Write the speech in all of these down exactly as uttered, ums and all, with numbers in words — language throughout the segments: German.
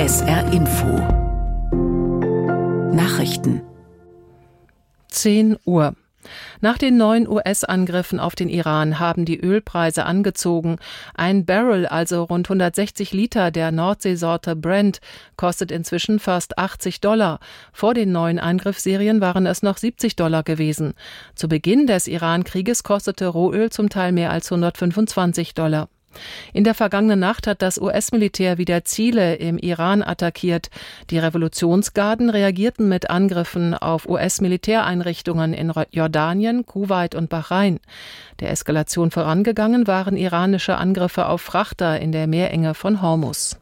S R Info Nachrichten zehn Uhr. Nach den neuen U S-Angriffen auf den Iran haben die Ölpreise angezogen. Ein Barrel, also rund hundertsechzig Liter der Nordseesorte Brent, kostet inzwischen fast achtzig Dollar. Vor den neuen Angriffsserien waren es noch siebzig Dollar gewesen. Zu Beginn des Iran-Krieges kostete Rohöl zum Teil mehr als hundertfünfundzwanzig Dollar. In der vergangenen Nacht hat das U S-Militär wieder Ziele im Iran attackiert. Die Revolutionsgarden reagierten mit Angriffen auf U S-Militäreinrichtungen in Jordanien, Kuwait und Bahrain. Der Eskalation vorangegangen waren iranische Angriffe auf Frachter in der Meerenge von Hormuz.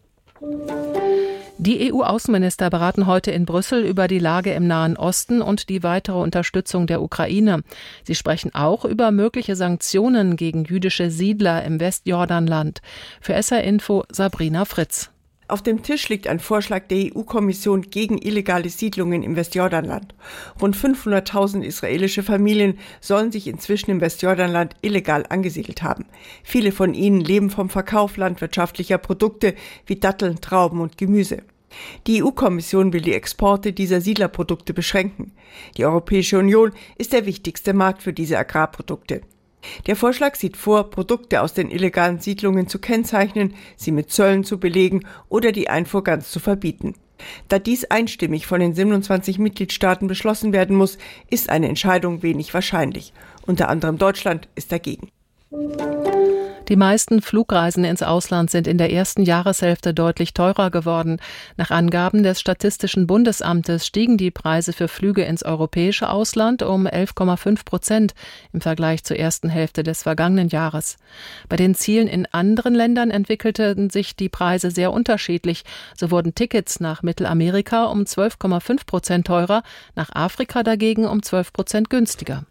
Die E U-Außenminister beraten heute in Brüssel über die Lage im Nahen Osten und die weitere Unterstützung der Ukraine. Sie sprechen auch über mögliche Sanktionen gegen jüdische Siedler im Westjordanland. Für S R Info Sabrina Fritz. Auf dem Tisch liegt ein Vorschlag der E U-Kommission gegen illegale Siedlungen im Westjordanland. Rund fünfhunderttausend israelische Familien sollen sich inzwischen im Westjordanland illegal angesiedelt haben. Viele von ihnen leben vom Verkauf landwirtschaftlicher Produkte wie Datteln, Trauben und Gemüse. Die E U-Kommission will die Exporte dieser Siedlerprodukte beschränken. Die Europäische Union ist der wichtigste Markt für diese Agrarprodukte. Der Vorschlag sieht vor, Produkte aus den illegalen Siedlungen zu kennzeichnen, sie mit Zöllen zu belegen oder die Einfuhr ganz zu verbieten. Da dies einstimmig von den siebenundzwanzig Mitgliedstaaten beschlossen werden muss, ist eine Entscheidung wenig wahrscheinlich. Unter anderem Deutschland ist dagegen. Die meisten Flugreisen ins Ausland sind in der ersten Jahreshälfte deutlich teurer geworden. Nach Angaben des Statistischen Bundesamtes stiegen die Preise für Flüge ins europäische Ausland um elf Komma fünf Prozent im Vergleich zur ersten Hälfte des vergangenen Jahres. Bei den Zielen in anderen Ländern entwickelten sich die Preise sehr unterschiedlich. So wurden Tickets nach Mittelamerika um zwölf Komma fünf Prozent teurer, nach Afrika dagegen um zwölf Prozent günstiger.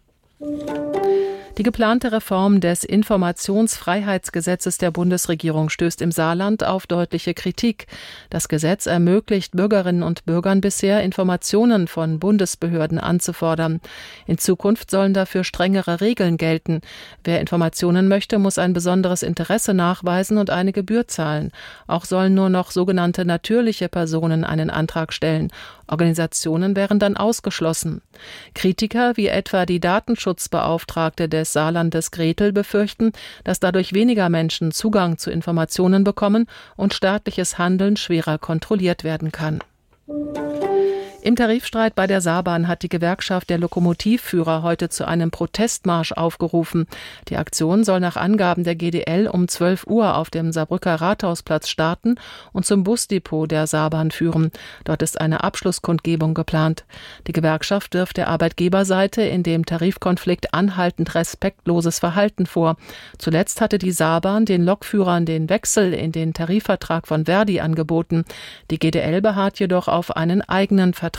Die geplante Reform des Informationsfreiheitsgesetzes der Bundesregierung stößt im Saarland auf deutliche Kritik. Das Gesetz ermöglicht Bürgerinnen und Bürgern bisher, Informationen von Bundesbehörden anzufordern. In Zukunft sollen dafür strengere Regeln gelten. Wer Informationen möchte, muss ein besonderes Interesse nachweisen und eine Gebühr zahlen. Auch sollen nur noch sogenannte natürliche Personen einen Antrag stellen. Organisationen wären dann ausgeschlossen. Kritiker wie etwa die Datenschutzbeauftragte des Saarlandes Gretel befürchten, dass dadurch weniger Menschen Zugang zu Informationen bekommen und staatliches Handeln schwerer kontrolliert werden kann. Im Tarifstreit bei der Saarbahn hat die Gewerkschaft der Lokomotivführer heute zu einem Protestmarsch aufgerufen. Die Aktion soll nach Angaben der G D L um zwölf Uhr auf dem Saarbrücker Rathausplatz starten und zum Busdepot der Saarbahn führen. Dort ist eine Abschlusskundgebung geplant. Die Gewerkschaft wirft der Arbeitgeberseite in dem Tarifkonflikt anhaltend respektloses Verhalten vor. Zuletzt hatte die Saarbahn den Lokführern den Wechsel in den Tarifvertrag von Verdi angeboten. Die G D L beharrt jedoch auf einen eigenen Vertrag.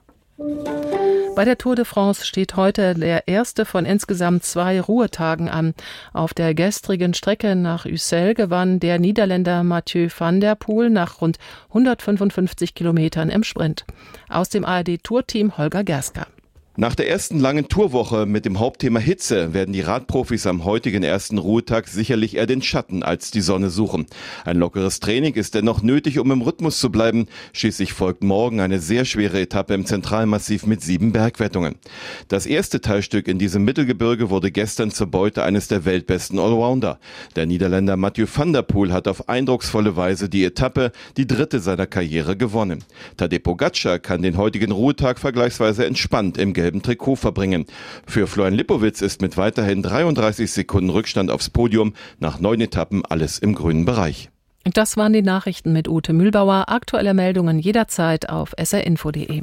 Bei der Tour de France steht heute der erste von insgesamt zwei Ruhetagen an. Auf der gestrigen Strecke nach Ussel gewann der Niederländer Mathieu van der Poel nach rund hundertfünfundfünfzig Kilometern im Sprint. Aus dem A R D-Tourteam Holger Gerska. Nach der ersten langen Tourwoche mit dem Hauptthema Hitze werden die Radprofis am heutigen ersten Ruhetag sicherlich eher den Schatten als die Sonne suchen. Ein lockeres Training ist dennoch nötig, um im Rhythmus zu bleiben. Schließlich folgt morgen eine sehr schwere Etappe im Zentralmassiv mit sieben Bergwertungen. Das erste Teilstück in diesem Mittelgebirge wurde gestern zur Beute eines der weltbesten Allrounder. Der Niederländer Mathieu van der Poel hat auf eindrucksvolle Weise die Etappe, die dritte seiner Karriere, gewonnen. Tadej Pogačar kann den heutigen Ruhetag vergleichsweise entspannt im gelben Trikot verbringen. Für Florian Lipowitz ist mit weiterhin dreiunddreißig Sekunden Rückstand aufs Podium nach neun Etappen alles im grünen Bereich. Das waren die Nachrichten mit Ute Mühlbauer. Aktuelle Meldungen jederzeit auf s r info punkt d e.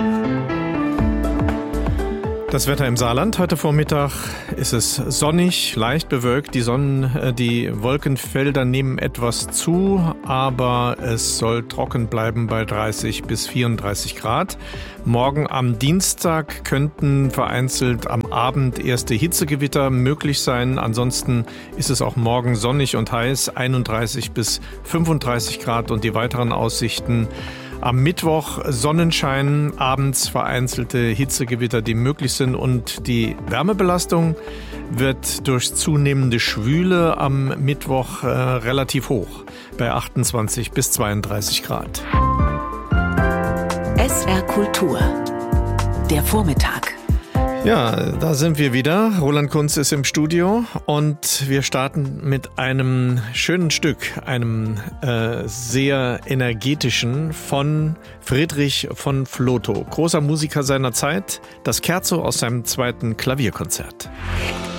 Das Wetter im Saarland. Heute Vormittag ist es sonnig, leicht bewölkt. Die Sonnen, die Wolkenfelder nehmen etwas zu, aber es soll trocken bleiben bei dreißig bis vierunddreißig Grad. Morgen am Dienstag könnten vereinzelt am Abend erste Hitzegewitter möglich sein. Ansonsten ist es auch morgen sonnig und heiß, einunddreißig bis fünfunddreißig Grad und die weiteren Aussichten: am Mittwoch Sonnenschein, abends vereinzelte Hitzegewitter, die möglich sind, und die Wärmebelastung wird durch zunehmende Schwüle am Mittwoch äh, relativ hoch, bei achtundzwanzig bis zweiunddreißig Grad. S R Kultur. Der Vormittag. Ja, da sind wir wieder. Roland Kunz ist im Studio und wir starten mit einem schönen Stück, einem äh, sehr energetischen von Friedrich von Flotow, großer Musiker seiner Zeit, das Scherzo aus seinem zweiten Klavierkonzert.